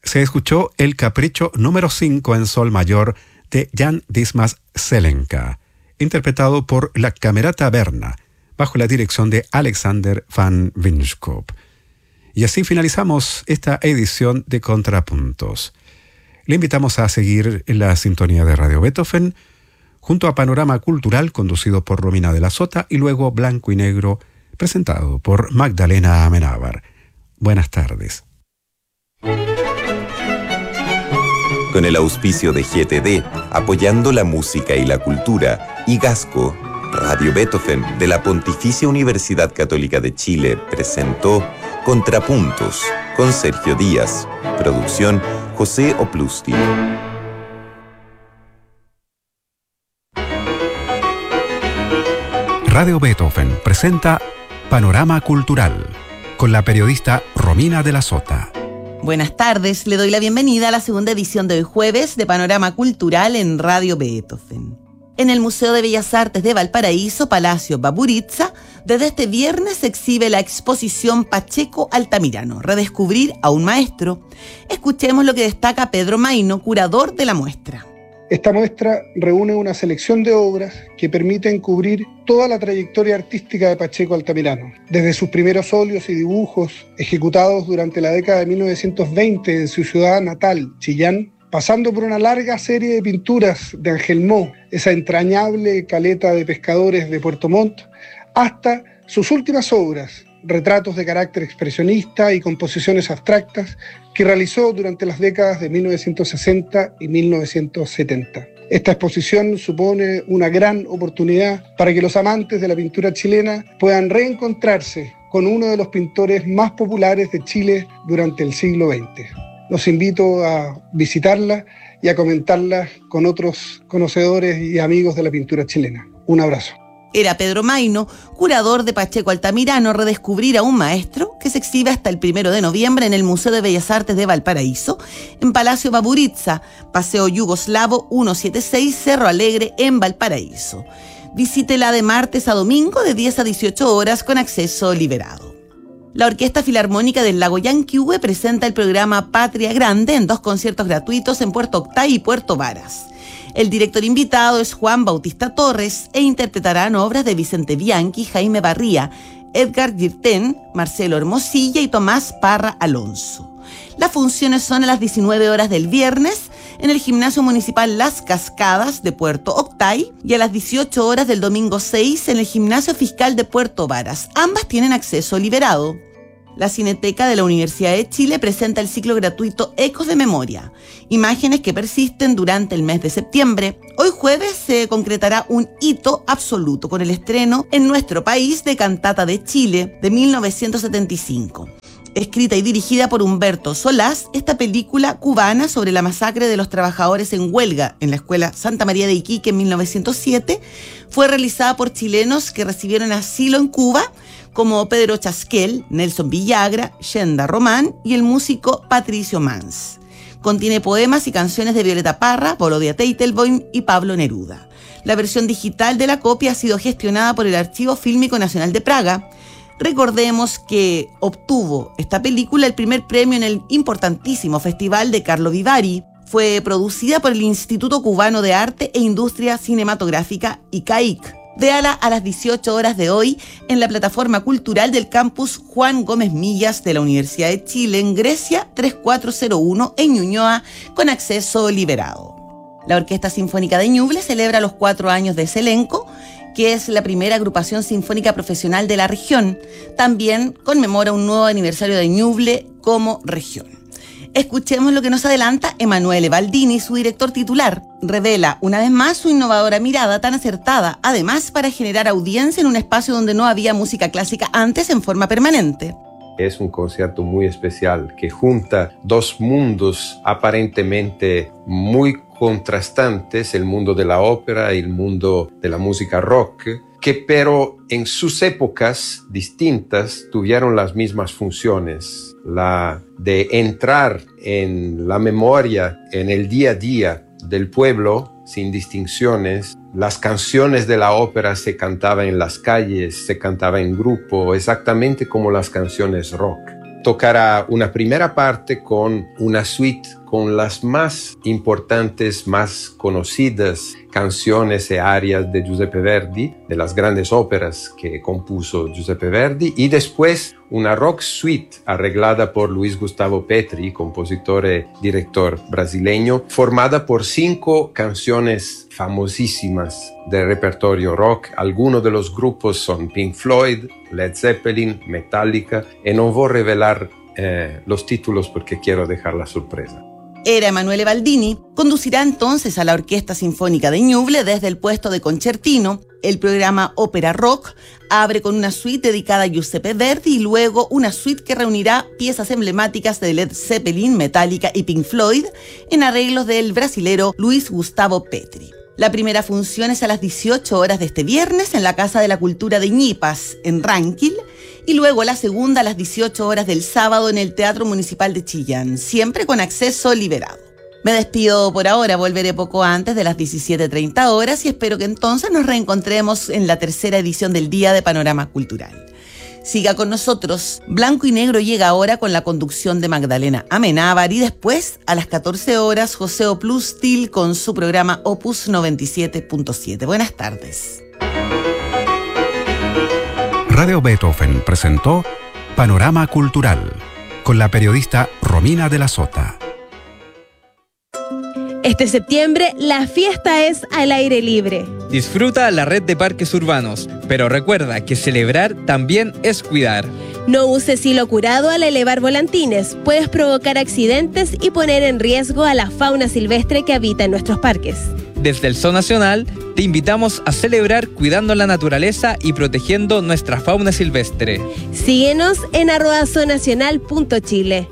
Se escuchó el capricho número 5 en sol mayor de Jan Dismas Zelenka, interpretado por la Camerata Berna, bajo la dirección de Alexander van Winskop. Y así finalizamos esta edición de Contrapuntos. Le invitamos a seguir en la sintonía de Radio Beethoven, junto a Panorama Cultural, conducido por Romina de la Sota, y luego Blanco y Negro, presentado por Magdalena Amenábar. Buenas tardes. Con el auspicio de GTD, apoyando la música y la cultura, y Gasco, Radio Beethoven de la Pontificia Universidad Católica de Chile presentó Contrapuntos con Sergio Díaz. Producción José Oplusti. Radio Beethoven presenta Panorama Cultural con la periodista Romina de la Sota. Buenas tardes, le doy la bienvenida a la segunda edición de hoy jueves de Panorama Cultural en Radio Beethoven. En el Museo de Bellas Artes de Valparaíso, Palacio Baburitza, desde este viernes se exhibe la exposición Pacheco Altamirano, Redescubrir a un maestro. Escuchemos lo que destaca Pedro Maino, curador de la muestra. Esta muestra reúne una selección de obras que permiten cubrir toda la trayectoria artística de Pacheco Altamirano, desde sus primeros óleos y dibujos ejecutados durante la década de 1920 en su ciudad natal, Chillán, pasando por una larga serie de pinturas de Angelmó, esa entrañable caleta de pescadores de Puerto Montt, hasta sus últimas obras, retratos de carácter expresionista y composiciones abstractas que realizó durante las décadas de 1960 y 1970. Esta exposición supone una gran oportunidad para que los amantes de la pintura chilena puedan reencontrarse con uno de los pintores más populares de Chile durante el siglo XX. Los invito a visitarla y a comentarla con otros conocedores y amigos de la pintura chilena. Un abrazo. Era Pedro Maino, curador de Pacheco Altamirano, Redescubrir a un maestro, que se exhibe hasta el 1 de noviembre en el Museo de Bellas Artes de Valparaíso, en Palacio Baburitza, Paseo Yugoslavo 176, Cerro Alegre, en Valparaíso. Visítela de martes a domingo de 10 a 18 horas con acceso liberado. La Orquesta Filarmónica del Lago Yanquihue presenta el programa Patria Grande en 2 conciertos gratuitos en Puerto Octay y Puerto Varas. El director invitado es Juan Bautista Torres e interpretarán obras de Vicente Bianchi, Jaime Barría, Edgar Girten, Marcelo Hermosilla y Tomás Parra Alonso. Las funciones son a las 19 horas del viernes en el Gimnasio Municipal Las Cascadas de Puerto Octay y a las 18 horas del domingo 6 en el Gimnasio Fiscal de Puerto Varas. Ambas tienen acceso liberado. La Cineteca de la Universidad de Chile presenta el ciclo gratuito Ecos de Memoria, imágenes que persisten durante el mes de septiembre. Hoy jueves se concretará un hito absoluto con el estreno en nuestro país de Cantata de Chile de 1975. Escrita y dirigida por Humberto Solás, esta película cubana sobre la masacre de los trabajadores en huelga en la Escuela Santa María de Iquique en 1907 fue realizada por chilenos que recibieron asilo en Cuba, como Pedro Chasquel, Nelson Villagra, Shenda Román y el músico Patricio Mans. Contiene poemas y canciones de Violeta Parra, Volodya Teitelbaum y Pablo Neruda. La versión digital de la copia ha sido gestionada por el Archivo Fílmico Nacional de Praga. Recordemos que obtuvo esta película el primer premio en el importantísimo Festival de Carlo Vivari. Fue producida por el Instituto Cubano de Arte e Industria Cinematográfica, ICAIC. Véala a las 18 horas de hoy en la plataforma cultural del campus Juan Gómez Millas de la Universidad de Chile en Grecia 3401 en Ñuñoa con acceso liberado. La Orquesta Sinfónica de Ñuble celebra los 4 años de ese elenco, que es la primera agrupación sinfónica profesional de la región. También conmemora un nuevo aniversario de Ñuble como región. Escuchemos lo que nos adelanta Emanuele Baldini, su director titular. Revela una vez más su innovadora mirada tan acertada, además para generar audiencia en un espacio donde no había música clásica antes en forma permanente. Es un concierto muy especial que junta 2 mundos aparentemente muy contrastantes, el mundo de la ópera y el mundo de la música rock, que pero en sus épocas distintas tuvieron las mismas funciones, la de entrar en la memoria, en el día a día del pueblo, sin distinciones. Las canciones de la ópera se cantaban en las calles, se cantaban en grupo, exactamente como las canciones rock. tocará una primera parte con una suite con las más importantes, más conocidas canciones y arias de Giuseppe Verdi, de las grandes óperas que compuso Giuseppe Verdi, y después una rock suite arreglada por Luis Gustavo Petri, compositor y director brasileño, formada por 5 canciones famosísimas del repertorio rock. Algunos de los grupos son Pink Floyd, Led Zeppelin, Metallica, y no voy a revelar los títulos porque quiero dejar la sorpresa. Era Emanuele Baldini, conducirá entonces a la Orquesta Sinfónica de Ñuble desde el puesto de concertino. El programa Ópera Rock abre con una suite dedicada a Giuseppe Verdi y luego una suite que reunirá piezas emblemáticas de Led Zeppelin, Metallica y Pink Floyd en arreglos del brasilero Luis Gustavo Petri. La primera función es a las 18 horas de este viernes en la Casa de la Cultura de Ñipas, en Ranquil, y luego la segunda a las 18 horas del sábado en el Teatro Municipal de Chillán, siempre con acceso liberado. Me despido por ahora, volveré poco antes de las 17:30 horas y espero que entonces nos reencontremos en la tercera edición del Día de Panorama Cultural. Siga con nosotros. Blanco y Negro llega ahora con la conducción de Magdalena Amenábar y después, a las 14 horas, José Oplustil con su programa Opus 97.7. Buenas tardes. Radio Beethoven presentó Panorama Cultural con la periodista Romina de la Sota. Este septiembre, la fiesta es al aire libre. Disfruta la red de parques urbanos, pero recuerda que celebrar también es cuidar. No uses hilo curado al elevar volantines. Puedes provocar accidentes y poner en riesgo a la fauna silvestre que habita en nuestros parques. Desde el Zoo Nacional, te invitamos a celebrar cuidando la naturaleza y protegiendo nuestra fauna silvestre. Síguenos en @zoonacional.chile.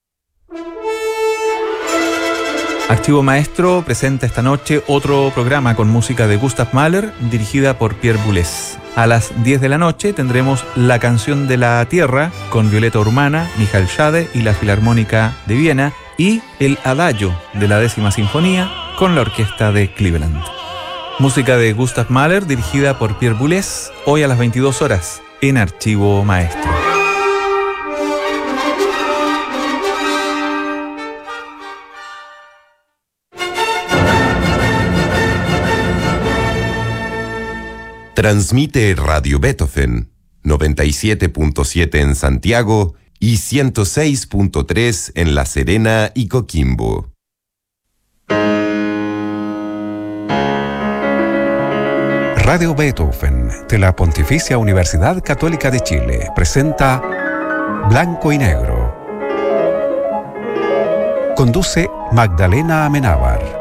Archivo Maestro presenta esta noche otro programa con música de Gustav Mahler, dirigida por Pierre Boulez. A las 10 de la noche tendremos La Canción de la Tierra con Violeta Urmana, Michael Schade y la Filarmónica de Viena, y el Adagio de la 10ª Sinfonía con la Orquesta de Cleveland. Música de Gustav Mahler dirigida por Pierre Boulez, hoy a las 22 horas en Archivo Maestro. Transmite Radio Beethoven 97.7 en Santiago y 106.3 en La Serena y Coquimbo. Radio Beethoven de la Pontificia Universidad Católica de Chile presenta Blanco y Negro. Conduce Magdalena Amenábar.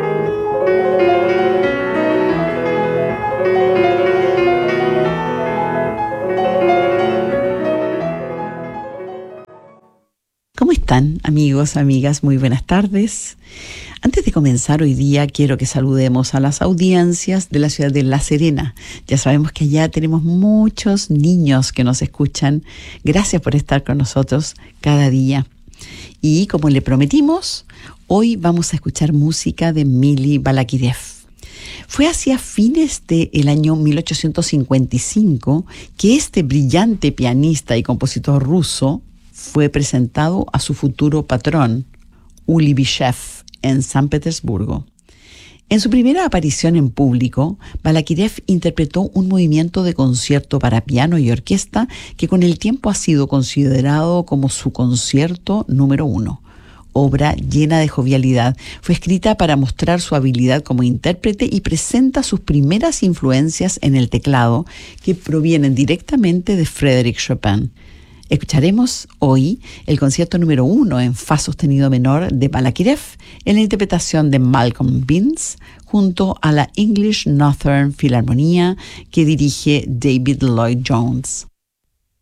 ¿Cómo están, amigos, amigas? Muy buenas tardes. Antes de comenzar hoy día, quiero que saludemos a las audiencias de la ciudad de La Serena. Ya sabemos que allá tenemos muchos niños que nos escuchan. Gracias por estar con nosotros cada día. Y como le prometimos, hoy vamos a escuchar música de Mili Balakirev. Fue hacia fines del año 1855 que este brillante pianista y compositor ruso fue presentado a su futuro patrón, Uli Bishev, en San Petersburgo. En su primera aparición en público, Balakirev interpretó un movimiento de concierto para piano y orquesta que con el tiempo ha sido considerado como su concierto número 1. Obra llena de jovialidad, fue escrita para mostrar su habilidad como intérprete y presenta sus primeras influencias en el teclado, que provienen directamente de Frédéric Chopin. Escucharemos hoy el concierto número 1 en fa sostenido menor de Balakirev en la interpretación de Malcolm Binns junto a la English Northern Philharmonia que dirige David Lloyd Jones.